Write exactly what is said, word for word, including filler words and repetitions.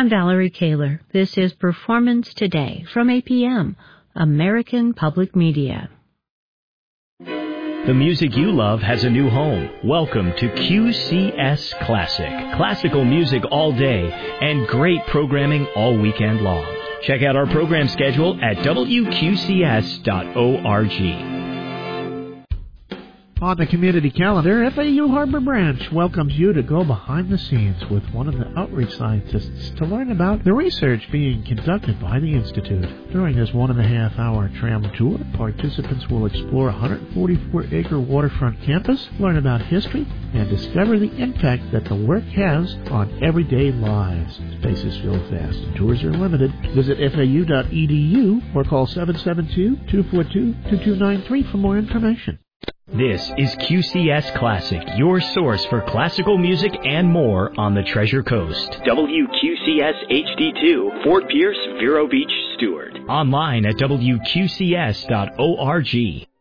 I'm Valerie Kaler. This is Performance Today from A P M, American Public Media. The music you love has a new home. Welcome to Q C S Classic. Classical music all day and great programming all weekend long. Check out our program schedule at W Q C S dot org. On the community calendar, F A U Harbor Branch welcomes you to go behind the scenes with one of the outreach scientists to learn about the research being conducted by the Institute. During this one and a half hour tram tour, participants will explore a one hundred forty-four acre waterfront campus, learn about history, and discover the impact that the work has on everyday lives. Spaces fill fast and tours are limited. Visit F A U dot E D U or call seven seven two, two four two, two two nine three for more information. This is Q C S Classic, your source for classical music and more on the Treasure Coast. W Q C S H D two, Fort Pierce, Vero Beach, Stewart. Online at W Q C S dot org.